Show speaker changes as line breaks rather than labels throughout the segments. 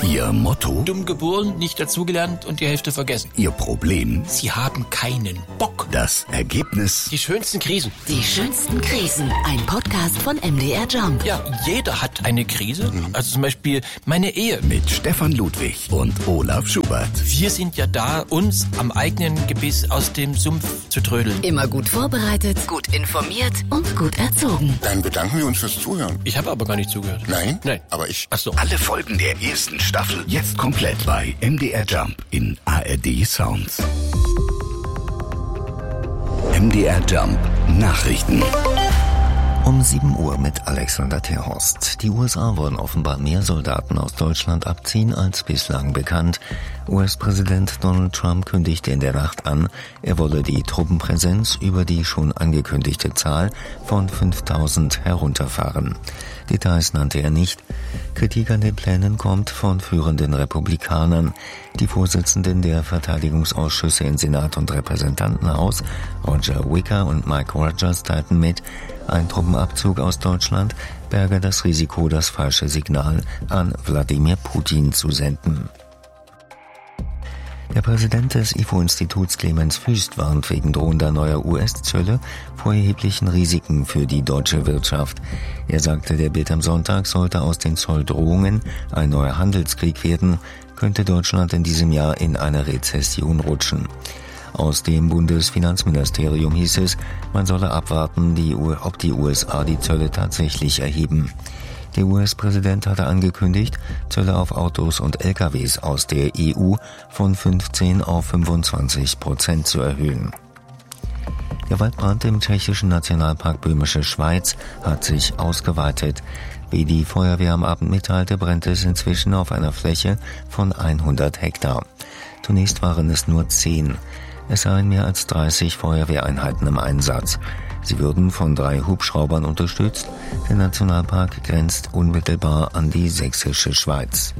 Ihr Motto?
Dumm geboren, nicht dazugelernt und die Hälfte vergessen.
Ihr Problem?
Sie haben keinen Bock.
Das Ergebnis?
Die schönsten Krisen.
Die schönsten Krisen. Ein Podcast von MDR Jump.
Ja, jeder hat eine Krise. Also zum Beispiel meine Ehe.
Mit Stefan Ludwig und Olaf Schubert.
Wir sind ja da, uns am eigenen Gebiss aus dem Sumpf zu trödeln.
Immer gut vorbereitet, gut informiert und gut erzogen.
Dann bedanken wir uns fürs Zuhören.
Ich habe aber gar nicht zugehört.
Nein?
Nein.
Aber ich...
Ach so.
Alle Folgen der ersten Staffel jetzt komplett bei MDR Jump in ARD Sounds. MDR Jump Nachrichten.
Um 7 Uhr mit Alexander Terhorst. Die USA wollen offenbar mehr Soldaten aus Deutschland abziehen als bislang bekannt. US-Präsident Donald Trump kündigte in der Nacht an, er wolle die Truppenpräsenz über die schon angekündigte Zahl von 5.000 herunterfahren. Details nannte er nicht. Kritik an den Plänen kommt von führenden Republikanern. Die Vorsitzenden der Verteidigungsausschüsse in Senat und Repräsentantenhaus, Roger Wicker und Mike Rogers, teilten mit, ein Truppenabzug aus Deutschland berge das Risiko, das falsche Signal an Wladimir Putin zu senden. Der Präsident des IFO-Instituts Clemens Fuest warnt wegen drohender neuer US-Zölle vor erheblichen Risiken für die deutsche Wirtschaft. Er sagte der Bild am Sonntag, sollte aus den Zolldrohungen ein neuer Handelskrieg werden, könnte Deutschland in diesem Jahr in eine Rezession rutschen. Aus dem Bundesfinanzministerium hieß es, man solle abwarten, ob die USA die Zölle tatsächlich erheben. Der US-Präsident hatte angekündigt, Zölle auf Autos und LKWs aus der EU von 15% auf 25% zu erhöhen. Der Waldbrand im tschechischen Nationalpark Böhmische Schweiz hat sich ausgeweitet. Wie die Feuerwehr am Abend mitteilte, brennt es inzwischen auf einer Fläche von 100 Hektar. Zunächst waren es nur 10. Es seien mehr als 30 Feuerwehreinheiten im Einsatz. Sie würden von 3 Hubschraubern unterstützt. Der Nationalpark grenzt unmittelbar an die sächsische Schweiz.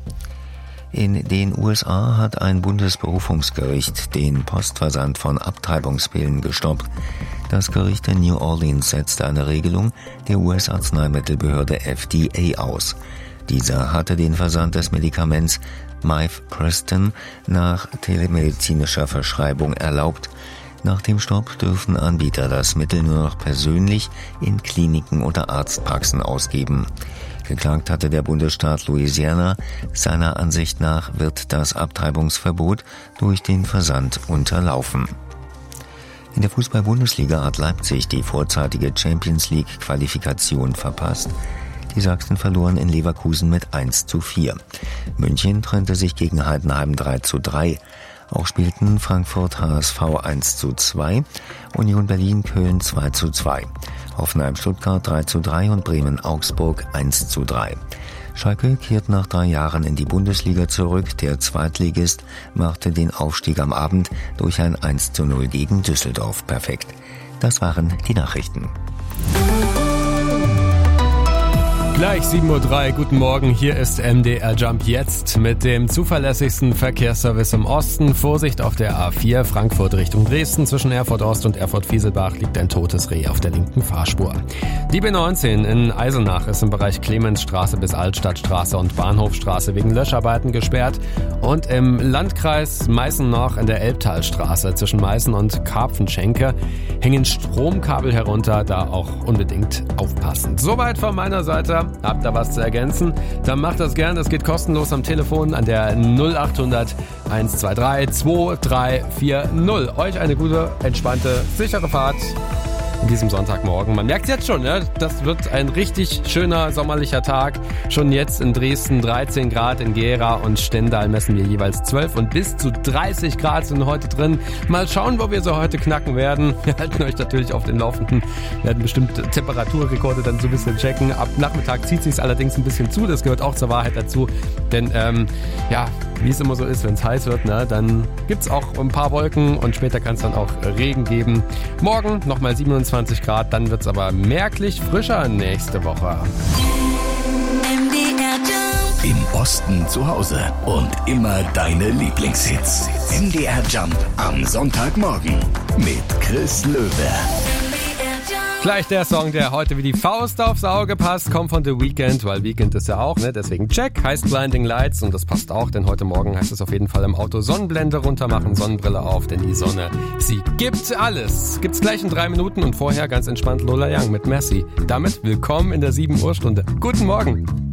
In den USA hat ein Bundesberufungsgericht den Postversand von Abtreibungspillen gestoppt. Das Gericht in New Orleans setzte eine Regelung der US-Arzneimittelbehörde FDA aus. Dieser hatte den Versand des Medikaments Mifepristone nach telemedizinischer Verschreibung erlaubt. Nach dem Stopp dürfen Anbieter das Mittel nur noch persönlich in Kliniken oder Arztpraxen ausgeben. Geklagt hatte der Bundesstaat Louisiana. Seiner Ansicht nach wird das Abtreibungsverbot durch den Versand unterlaufen. In der Fußball-Bundesliga hat Leipzig die vorzeitige Champions-League-Qualifikation verpasst. Die Sachsen verloren in Leverkusen mit 1:4. München trennte sich gegen Heidenheim 3:3. Auch spielten Frankfurt HSV 1:2, Union Berlin Köln 2:2, Hoffenheim Stuttgart 3:3 und Bremen Augsburg 1:3. Schalke kehrt nach 3 Jahren in die Bundesliga zurück. Der Zweitligist machte den Aufstieg am Abend durch ein 1:0 gegen Düsseldorf perfekt. Das waren die Nachrichten.
Gleich 7:03 Uhr, guten Morgen, hier ist MDR Jump jetzt mit dem zuverlässigsten Verkehrsservice im Osten. Vorsicht auf der A4 Frankfurt Richtung Dresden. Zwischen Erfurt Ost und Erfurt Fieselbach liegt ein totes Reh auf der linken Fahrspur. Die B19 in Eisenach ist im Bereich Clemensstraße bis Altstadtstraße und Bahnhofstraße wegen Löscharbeiten gesperrt. Und im Landkreis Meißen noch in der Elbtalstraße zwischen Meißen und Karpfenschenke hängen Stromkabel herunter, da auch unbedingt aufpassen. Soweit von meiner Seite. Habt ihr was zu ergänzen? Dann macht das gern. Es geht kostenlos am Telefon an der 0800 123 2340. Euch eine gute, entspannte, sichere Fahrt in diesem Sonntagmorgen. Man merkt es jetzt schon, ne? Das wird ein richtig schöner sommerlicher Tag. Schon jetzt in Dresden 13 Grad, in Gera und Stendal messen wir jeweils 12 und bis zu 30 Grad sind heute drin. Mal schauen, wo wir so heute knacken werden. Wir halten euch natürlich auf den Laufenden, werden bestimmt Temperaturrekorde dann so ein bisschen checken. Ab Nachmittag zieht sich allerdings ein bisschen zu, das gehört auch zur Wahrheit dazu, denn wie es immer so ist, wenn es heiß wird, ne, dann gibt's auch ein paar Wolken und später kann es dann auch Regen geben. Morgen nochmal 27 Grad, dann wird's aber merklich frischer nächste Woche.
Im Osten zu Hause und immer deine Lieblingshits. MDR Jump am Sonntagmorgen mit Chris Löwe.
Gleich der Song, der heute wie die Faust aufs Auge passt, kommt von The Weeknd, weil Weekend ist ja auch, ne? Deswegen check, heißt Blinding Lights und das passt auch, denn heute Morgen heißt es auf jeden Fall im Auto Sonnenblende runtermachen, Sonnenbrille auf, denn die Sonne, sie gibt alles. Gibt's gleich in 3 Minuten und vorher ganz entspannt Lola Young mit Messi. Damit willkommen in der 7 Uhr Stunde. Guten Morgen.